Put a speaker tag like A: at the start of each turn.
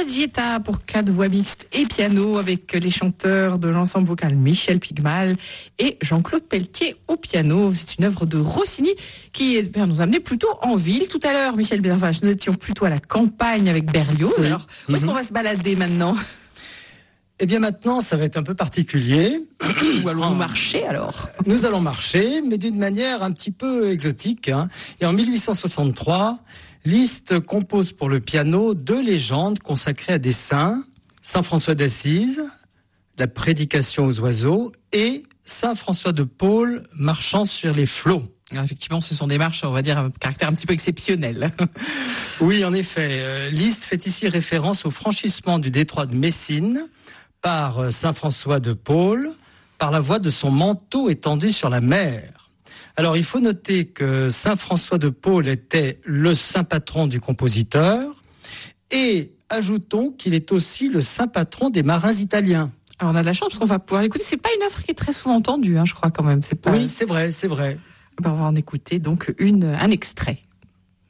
A: Saggietta pour 4 voix mixtes et piano avec les chanteurs de l'ensemble vocal Michel Pigmal et Jean-Claude Pelletier au piano. C'est une œuvre de Rossini qui nous a amené plutôt en ville. Tout à l'heure, Michel Bervache, nous étions plutôt à la campagne avec Berlioz. Oui. Alors, où est-ce qu'on va se balader maintenant ?
B: Eh bien maintenant, ça va être un peu particulier.
A: Où allons-nous marcher alors ?
B: Nous allons marcher, mais d'une manière un petit peu exotique. Et en 1863, Liszt compose pour le piano 2 légendes consacrées à des saints, Saint François d'Assise, la prédication aux oiseaux, et Saint François de Paule marchant sur les flots.
A: Alors effectivement, ce sont des marches, on va dire, à caractère un petit peu exceptionnel.
B: Oui, en effet. Liszt fait ici référence au franchissement du détroit de Messine par Saint François de Paule, par la voie de son manteau étendu sur la mer. Alors, il faut noter que Saint François de Paule était le saint patron du compositeur, et ajoutons qu'il est aussi le saint patron des marins italiens.
A: Alors, on a de la chance parce qu'on va pouvoir l'écouter. C'est pas une œuvre qui est très souvent entendue, je crois quand même. C'est pas...
B: Oui, c'est vrai, c'est vrai.
A: On va en écouter donc un extrait.